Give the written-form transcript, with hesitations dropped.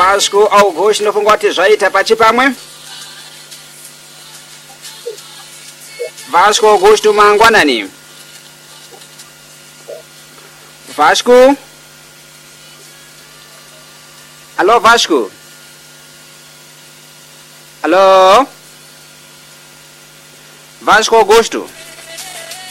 Vasco Augusto nofungwa ati zvaita pachipamwe. Vasco Augusto mangwanani. Vasco. Alô Vasco. Alô. Vasco Augusto.